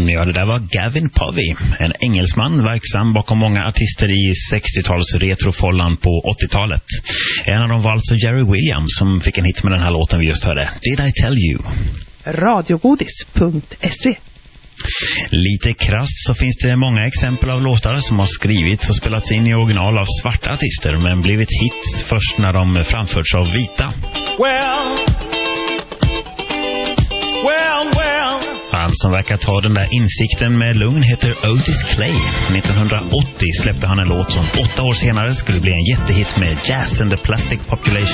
Ja, det där var Gavin Povey, en engelsman verksam bakom många artister i 60-tals retrofållan på 80-talet. En av dem var alltså Jerry Williams som fick en hit med den här låten vi just hörde. Did I Tell You? Radiogodis.se. Lite krasst så finns det många exempel av låtar som har skrivits och spelats in i original av svarta artister men blivit hits först när de framförts av vita. Han som verkar ta den där insikten med lugn heter Otis Clay. 1980 släppte han en låt som 8 år senare skulle bli en jättehit med Jazz and the Plastic Population.